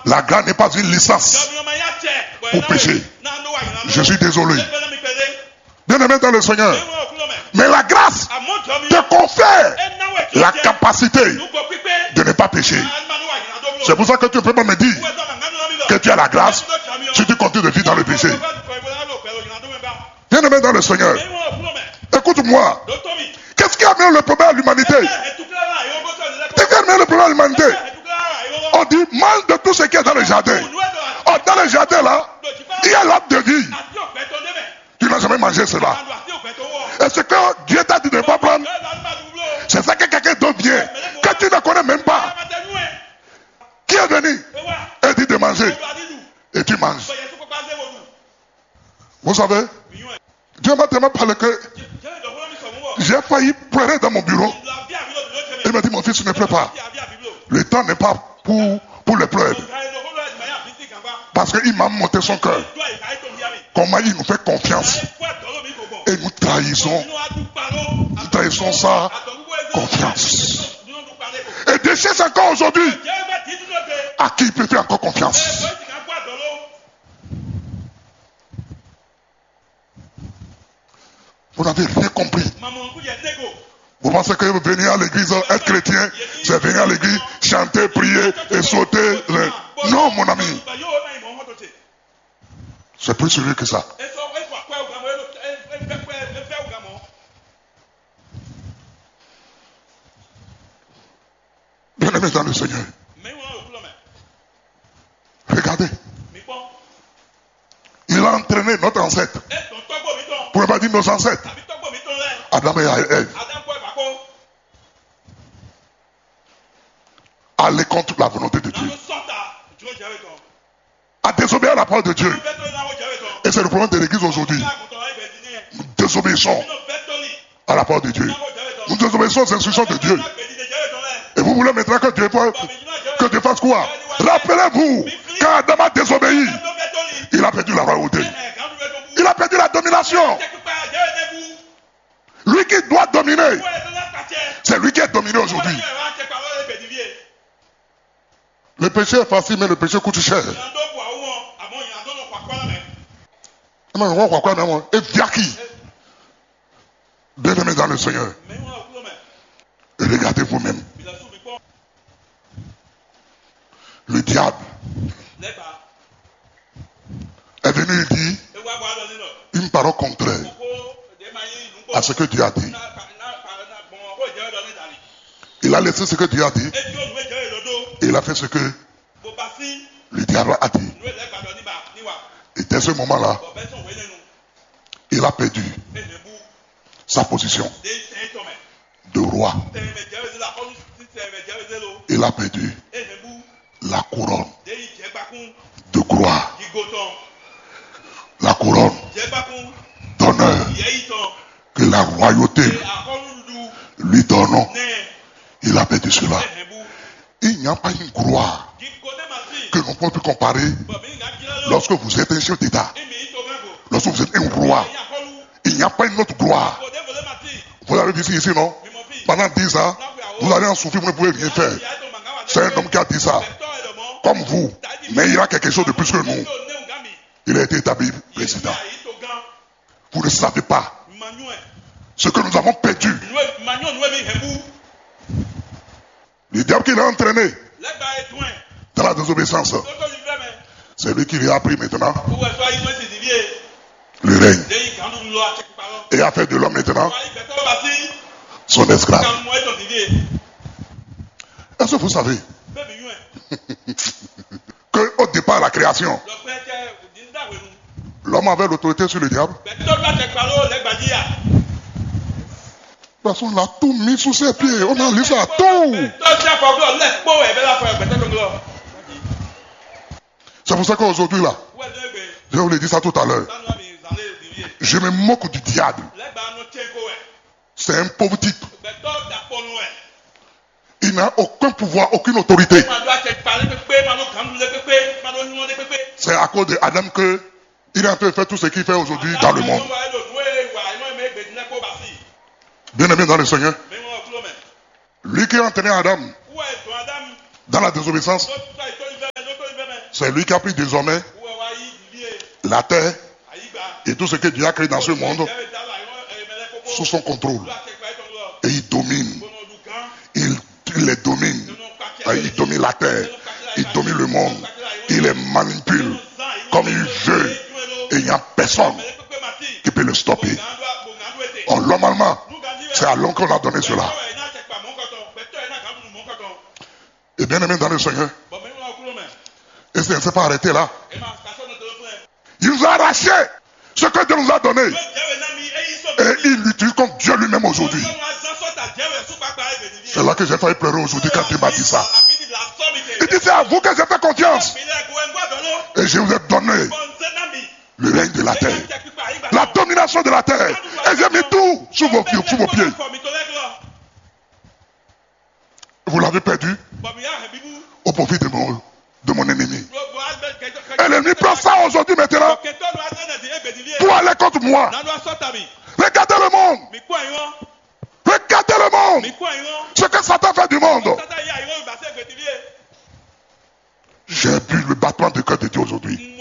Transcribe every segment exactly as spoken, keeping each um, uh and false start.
La grâce n'est pas une licence pour pécher. Je suis désolé. Bien aimé dans le Seigneur. Mais la grâce te confère la capacité de ne pas pécher. C'est pour ça que tu peux pas me dire que tu as la grâce si tu continues de vivre dans le péché. Bien aimé dans le Seigneur. Écoute-moi. Qu'est-ce qui a amené le problème à l'humanité? Qu'est-ce qui a amené le problème à l'humanité? On dit mange de tout ce qui est dans le jardin. Oh, dans le jardin là, il y a l'arbre de vie. Tu n'as jamais mangé cela. Est-ce que Dieu t'a dit de ne pas prendre? C'est ça que quelqu'un d'autre vient, que tu ne connais même pas. Qui est venu et dit de manger? Et tu manges. Vous savez, Dieu m'a tellement parlé que j'ai failli pleurer dans mon bureau. Il m'a dit, mon fils, tu ne pleures pas. Le temps n'est pas pour, pour les pleurs. Parce qu'il m'a monté son cœur. Comment il nous fait confiance. Et nous trahissons. Nous trahissons sa confiance. Et Dieu cherche encore aujourd'hui à qui il peut faire encore confiance. Vous n'avez rien compris. Vous pensez que venir à l'église, être chrétien, c'est venir à l'église, chanter, prier et sauter. Non, mon ami. C'est plus sérieux que ça. Bien aimé dans le Seigneur. Regardez. Il a entraîné notre ancêtre. Pour ne pas dire nos ancêtres. Adam et Ève. Aller contre la volonté de Dieu. À désobéir à la parole de Dieu. Et c'est le problème de l'église aujourd'hui. Nous désobéissons à la parole de Dieu. Nous désobéissons aux instructions de Dieu. Et vous voulez maintenant que Dieu, que Dieu fasse quoi? Rappelez-vous, quand Adam a désobéi, il a perdu la royauté. Il a perdu la domination. Lui qui doit dominer, c'est lui qui est dominé aujourd'hui. Le péché est facile, mais le péché coûte cher. Et via qui? Bien-aimé dans le Seigneur. Et regardez vous-même. Le diable est venu dire une parole contraire à ce que Dieu a dit. Il a laissé ce que Dieu a dit. Et il a fait ce que le diable a dit. Et dès ce moment-là, il a perdu sa position de roi. Il a perdu la couronne de gloire. La couronne d'honneur que la royauté lui donne. Il a perdu cela. Il n'y a pas une gloire que l'on peut comparer lorsque vous êtes un chef d'État. Lorsque vous êtes un roi, il n'y a pas une autre gloire. Vous avez dit ici, non? Pendant dix ans, vous allez en souffrir, vous ne pouvez rien faire. C'est un homme qui a dit ça. Comme vous. Mais il a quelque chose de plus que nous. Il a été établi président. Vous ne savez pas ce que nous avons perdu. Le diable qui l'a entraîné dans la désobéissance, c'est lui qui lui a appris maintenant le règne et a fait de l'homme maintenant son esclave. Est-ce que vous savez qu'au départ de la création, l'homme avait l'autorité sur le diable? De toute façon, on a tout mis sous ses pieds. On a laissé à tout. C'est pour ça qu'aujourd'hui, là, je vous l'ai dit ça tout à l'heure, je me moque du diable. C'est un pauvre type. Il n'a aucun pouvoir, aucune autorité. C'est à cause d'Adam que il est en train de faire tout ce qu'il fait aujourd'hui dans le monde. Bien aimé dans le Seigneur. Lui qui a entraîné Adam dans la désobéissance, C'est lui qui a pris désormais la terre et tout ce que Dieu a créé dans ce monde sous son contrôle. Et il domine. Il, il les domine. Il domine la terre. Il domine le monde. Il les manipule comme il veut. Et il n'y a personne qui peut le stopper. Oh, normalement, c'est à l'homme qu'on a donné cela. Et bien aimé dans le Seigneur, et ça ne s'est pas arrêté là. Il nous a arraché ce que Dieu nous a donné. Et il l'utilise comme Dieu lui-même aujourd'hui. C'est là que j'ai failli pleurer aujourd'hui quand il m'a dit ça. Il dit c'est à vous que j'ai fait confiance. Et je vous ai donné le règne de la terre. La domination de la terre. Et j'ai mis tout sous vos pieds. Sous vos pieds. Vous l'avez perdu au profit de mon, de mon ennemi. Et l'ennemi prend ça aujourd'hui maintenant pour aller contre moi. Regardez le monde. Regardez le monde. Ce que Satan fait du monde. J'ai vu le battement de cœur de Dieu aujourd'hui.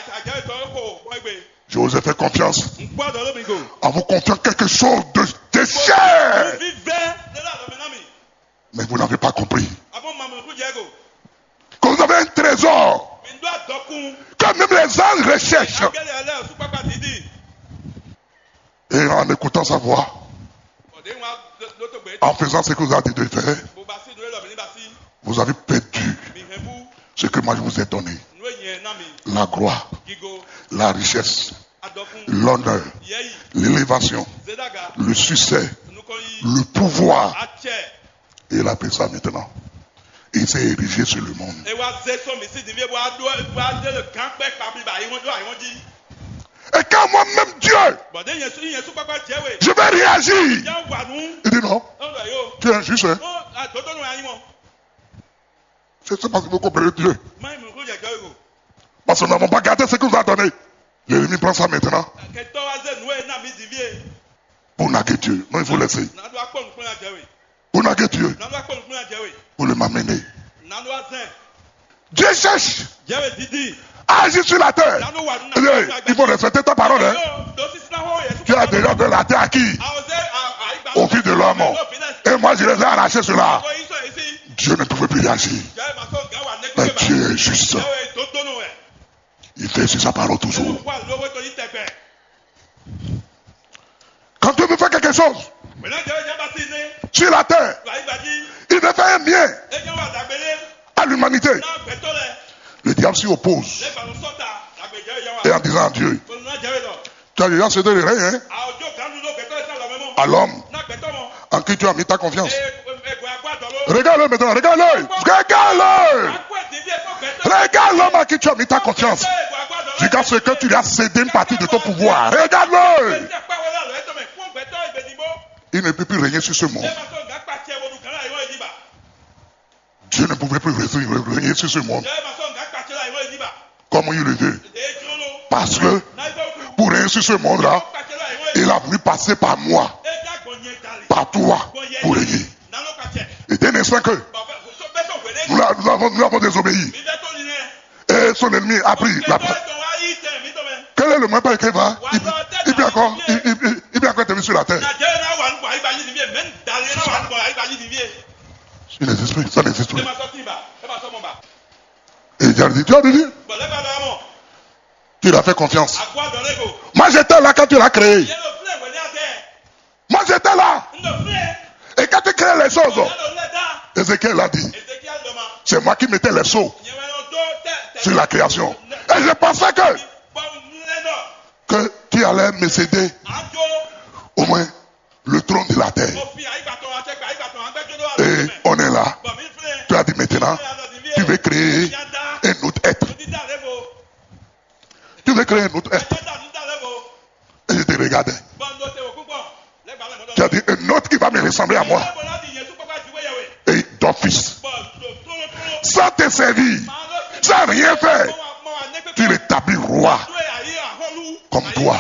Je vous ai fait confiance. En vous confiant quelque chose de, de cher. Mais vous n'avez pas compris. Que vous avez un trésor. Que même les anges recherchent. Et en écoutant sa voix, en faisant ce que vous avez dit de faire, vous avez perdu ce que moi je vous ai donné. La gloire, la richesse, l'honneur, l'élévation, le succès, le pouvoir. Et il a pris ça maintenant. Il s'est érigé sur le monde. Et quand moi-même Dieu, je vais réagir. Il dit non, tu es injuste. Hein? C'est parce que vous comprenez Dieu. Parce que nous n'avons pas gardé ce que vous a donné. L'ennemi prend ça maintenant. Pour naguer Dieu. Non, il faut laisser. Pour naguer Dieu. Pour le m'amener. Dieu cherche à agir sur la terre. Il faut respecter ta parole. Hein? Tu as déjà de la terre à qui? Au fils de l'homme. Et moi je les ai arrachés cela. Dieu ne pouvait plus réagir. Mais Dieu est juste. Il fait sur sa parole toujours. Quand Dieu veut faire quelque chose sur la terre, il veut faire un bien à l'humanité. Le diable s'y oppose. Et en disant à Dieu, tu as déjà cédé le règne hein? À l'homme en qui tu as mis ta confiance. Regarde-le maintenant, regarde-le, regarde-le. Regarde l'homme à qui tu as mis ta confiance. Regarde ce que tu lui as cédé une partie de ton pouvoir. Regarde-le. Il ne peut plus régner sur ce monde. Dieu ne pouvait plus régner sur ce monde. Comme il le veut. Parce que pour régner sur ce monde-là, il a voulu passer par moi. Par toi. Pour régner. Et dès l'instant que nous, nous, avons, nous avons désobéi. Et son ennemi a pris la place. Quel est le moins qu'il va? Il, il peut encore, il, il, il peut encore être mis sur la terre. Il n'existe plus, ça n'existe plus. Et Dieu a dit, tu as dit, tu l'as fait confiance. Moi j'étais là quand tu l'as créé. Moi j'étais là. Et quand tu crées les choses, Ézéchiel a dit, c'est moi qui mettais les sceaux sur la création. Et je pensais que, que tu allais me céder au moins le trône de la terre. Et on est là. Tu as dit maintenant, tu veux créer un autre être. Tu veux créer un autre être. Et je te regardais. Tu as dit un autre qui va me ressembler à moi. Et d'office. Sans te servir. Sans rien faire. Tu l'établis roi. Comme toi.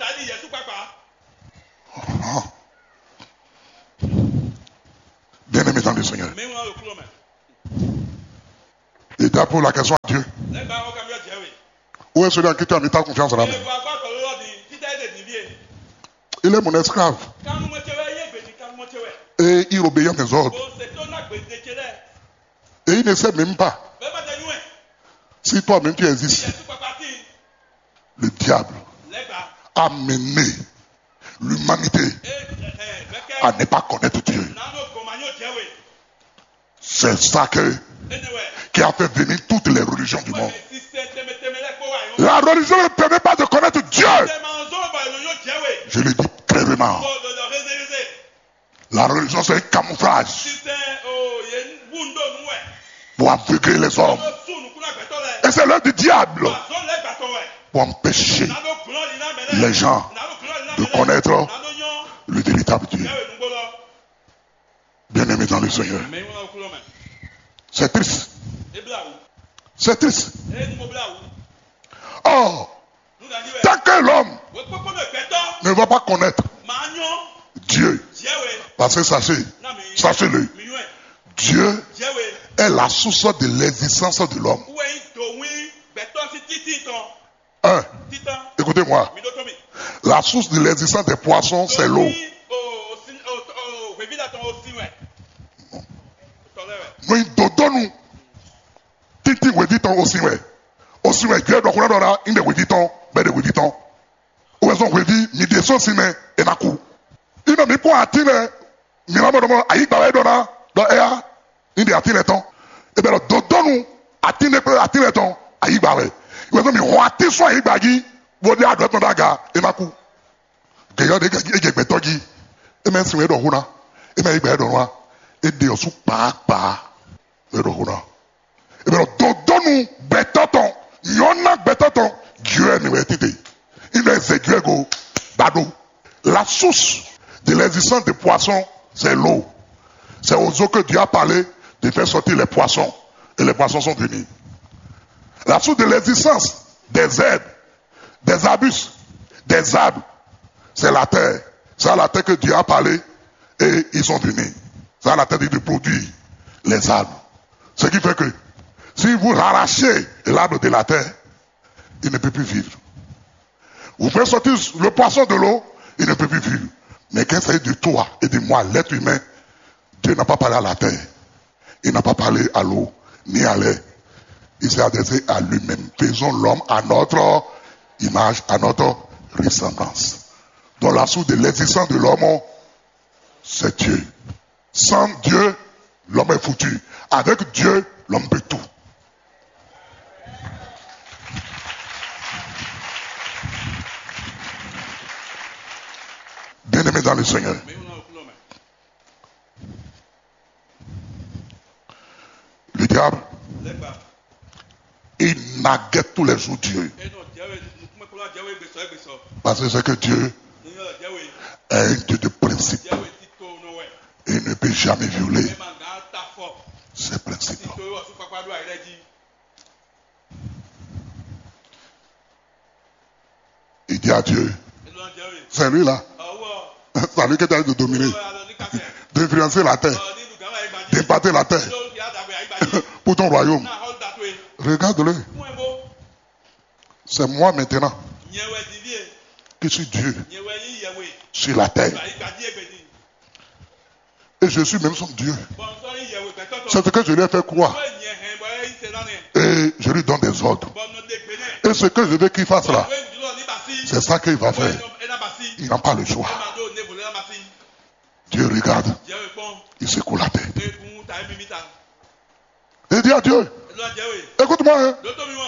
Oh. Bien aimé dans le Seigneur. Et Tu as posé la question à Dieu. Où est celui en qui tu as mis ta confiance là? Il est mon esclave. Et il obéit à mes ordres. Et il ne sait même pas. Si toi-même tu existes, le diable a mené l'humanité à ne pas connaître Dieu. C'est ça que, qui a fait venir toutes les religions du monde. La religion ne permet pas de connaître Dieu. Je le dis clairement. La religion, c'est un camouflage pour aveugler les hommes. Et c'est l'œuvre du diable pour empêcher les gens de connaître le véritable Dieu. Bien-aimé dans le Seigneur. C'est triste. C'est triste. Or, tant que l'homme ne va pas connaître Dieu, parce que sachez, sachez-le, Dieu est la source de l'existence de l'homme. Un, écoutez-moi, la source de l'existence des poissons, c'est l'eau. Nous donnons titi weviton aussi ouais. Aussi ouais, Dieu doit connaître là, il est weviton, ben de weviton. Où est-ce qu'on wevi, mi descend si mais et na coup. Il ne me pas attirer, mi na mo ayi ba dona, do ea, il est attirer ton. Et ben donnons attirer peu attirer ton ayi ba ouais. Où est-ce mi roati so ayi ba gi, bo dia do ton daga et na coup. Que yo de e je gbeto gi. E men si we do huna. E men igba do wa. Et de osu pa pa. Et bien, donne-nous bêtoton, y'en a bêtoton, Dieu est nous. Il est Dieu go, bado. La source de l'existence des poissons, c'est l'eau. C'est aux eaux que Dieu a parlé de faire sortir les poissons. Et les poissons sont venus. La source de l'existence des herbes, des arbustes, des arbres, c'est la terre. C'est à la terre que Dieu a parlé et ils sont venus. C'est à la terre de produire les arbres. Ce qui fait que si vous arrachez l'arbre de la terre, il ne peut plus vivre. Vous faites sortir le poisson de l'eau, il ne peut plus vivre. Mais quand c'est de toi et de moi, l'être humain, Dieu n'a pas parlé à la terre. Il n'a pas parlé à l'eau, ni à l'air. Il s'est adressé à lui-même. Faisons l'homme à notre image, à notre ressemblance. Dans la source de l'existence de l'homme, c'est Dieu. Sans Dieu, l'homme est foutu. Avec Dieu, l'homme peut tout. Bien-aimé dans le Seigneur. Le diable, il naguette tous les jours Dieu. Parce que c'est que Dieu est un Dieu de principe. Et il ne peut jamais violer ces principes. Il dit à Dieu, c'est lui là, c'est lui qui t'a de dominer, d'influencer la terre, d'imparter la terre pour ton royaume. Regarde-le. C'est moi maintenant qui suis Dieu sur la terre. Et je suis même son Dieu. C'est ce que je lui ai fait croire. Et je lui donne des ordres. Et ce que je veux qu'il fasse là, c'est ça qu'il va faire. Il n'a pas le choix. Dieu regarde. Il secoue la tête. Et dit à Dieu, écoute-moi. Hein.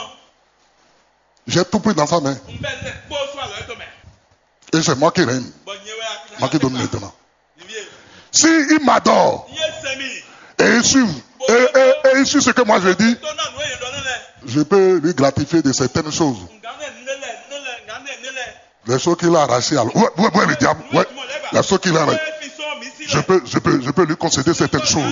J'ai tout pris dans sa main. Et c'est moi qui règne. Moi qui donne maintenant. Si il m'adore et il suit, et, et, et il suit ce que moi je dis, je peux lui gratifier de certaines choses. Les choses qu'il a arrachées. Ouais, ouais, ouais, le diable. Ouais, les choses qu'il a arrachées. Je peux, je, peux, je peux lui concéder certaines choses.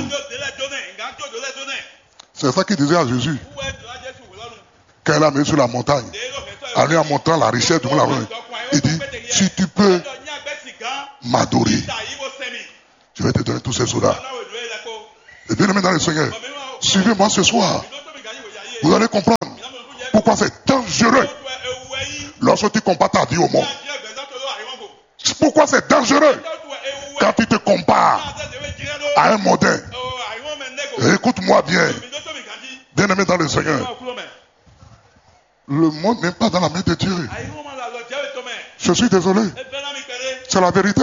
C'est ça qu'il disait à Jésus. Quand il a mis sur la montagne, en lui en montrant la richesse du monde, il dit, si tu peux m'adorer, je vais te donner tous ces soldats. Et bien aimé dans le Seigneur, suivez-moi ce soir. Vous allez comprendre pourquoi c'est dangereux lorsque tu compares ta vie au monde. Pourquoi c'est dangereux quand tu te compares à un modèle. Écoute-moi bien. Bien aimé dans le Seigneur. Le monde n'est pas dans la main de Dieu. Je suis désolé. C'est la vérité.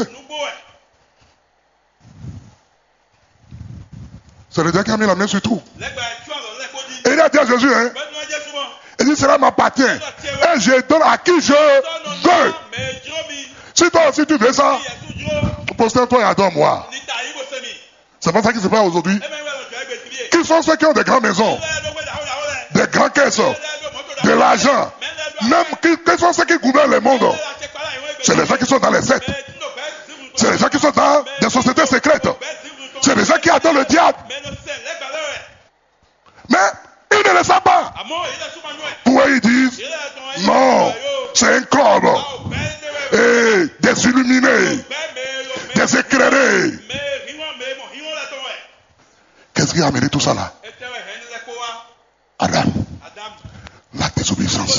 C'est le Dieu qui a mis la main sur tout. Et il a dit à Jésus, hein, il dit, cela m'appartient. Et je donne à qui je veux. Si toi aussi tu veux ça, postère-toi et adore-moi. C'est pas ça qui se passe aujourd'hui. Qui sont ceux qui ont des grandes maisons, des grands caisses, de l'argent, même qui, qui sont ceux qui gouvernent le monde? C'est les gens qui sont dans les sectes. C'est les gens qui sont dans des sociétés secrètes. C'est les gens qui adorent le diable. Mais ils ne le savent pas. Pourquoi ils disent non, c'est un club. Et des illuminés, des éclairés. Qu'est-ce qui a amené tout ça là? Adam. La désobéissance.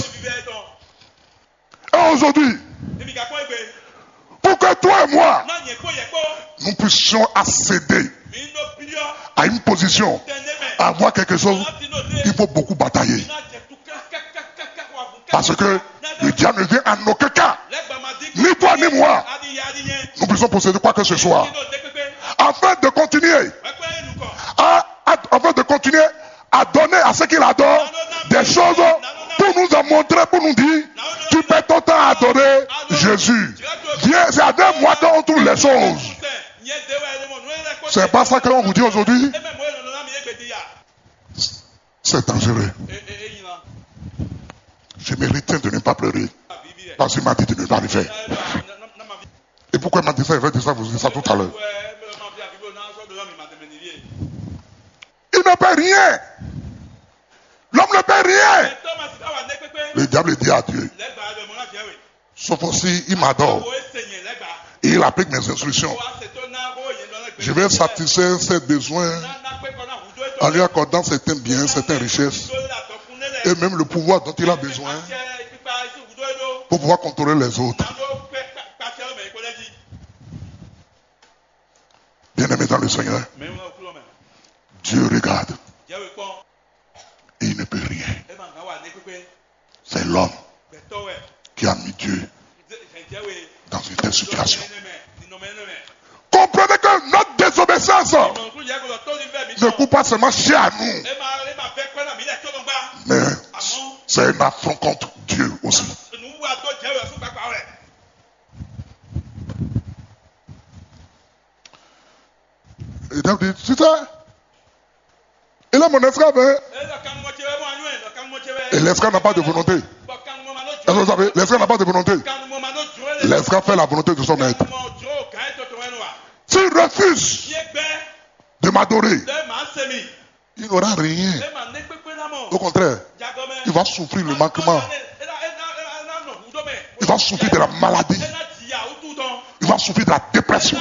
Et aujourd'hui, pour que toi et moi, nous puissions accéder à une position, à avoir quelque chose, il faut beaucoup batailler. Parce que le diable ne vient en aucun cas, ni toi ni moi, nous puissions posséder quoi que ce soit, afin de continuer, à, à, afin de continuer à donner à ceux qui l'adorent des choses pour nous en montrer, pour nous dire, tu peux ton temps à adorer Jésus. Viens, c'est à deux mois qu'on trouve les choses. C'est pas ça que l'on vous dit aujourd'hui. C'est dangereux. Je méritais de ne pas pleurer. Parce qu'il m'a dit de ne pas le faire. Et pourquoi il m'a dit ça? Il va dire ça, vous dites ça tout à l'heure. Il ne paie rien. L'homme ne paie rien. Le diable dit à Dieu. Sauf aussi, il m'adore. Et il applique mes instructions. Je vais satisfaire ses besoins en lui accordant certains biens, certaines richesses. Et même le pouvoir dont il a besoin pour pouvoir contrôler les autres. Bien-aimé dans le Seigneur, Dieu regarde et il ne peut rien. C'est l'homme qui a mis Dieu dans une telle situation. Comprenez que notre désobéissance ne coupe pas seulement chez à nous, mais c'est un affront contre Dieu aussi. Et donc, c'est ça. Il est mon esclave. Hein? Et l'esclave n'a pas de volonté. Est-ce que vous savez? L'esclave n'a pas de volonté. L'esclave fait la volonté de son maître. S'il refuse de m'adorer, il n'aura rien. Au contraire, il va souffrir le manquement. Il va souffrir de la maladie. Il va souffrir de la dépression.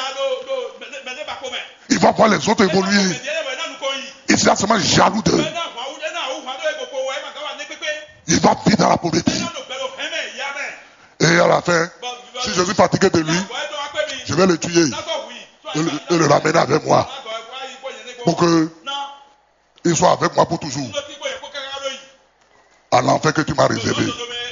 Il va voir les autres évoluer. Il sera seulement jaloux d'eux. Il va vivre dans la pauvreté. Et à la fin, si je suis fatigué de lui, je vais le tuer et le, et le ramener avec moi pour qu'il soit avec moi pour toujours à l'enfer que tu m'as réservé.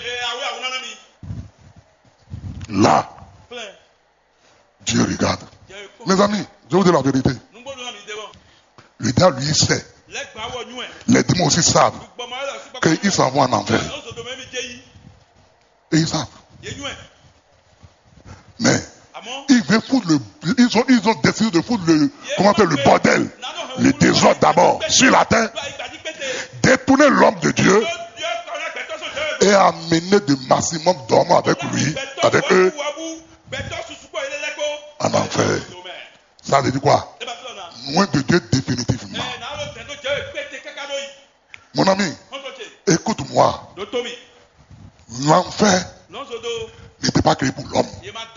Là, Dieu regarde. Mes amis, je vous dis la vérité. Le diable lui sait. Les démons aussi savent qu'ils s'en vont en enfer. Et ils savent. Mais ils veulent foutre le, ils ont, ils ont décidé de foutre le, comment dire, le bordel, le désordre d'abord sur la terre, détourner l'homme de Dieu et amener de maximum d'hommes avec lui, avec eux, en enfer. Ça veut dire quoi? Moins de Dieu définitivement. Mon ami, écoute-moi. L'enfer n'était pas créé pour l'homme.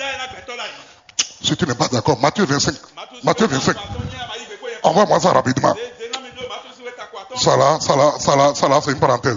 Si tu n'es pas d'accord, Matthieu vingt-cinq. Matthieu vingt-cinq. Envoie-moi ça rapidement. ça là, ça là, ça là, ça là, c'est une parenthèse.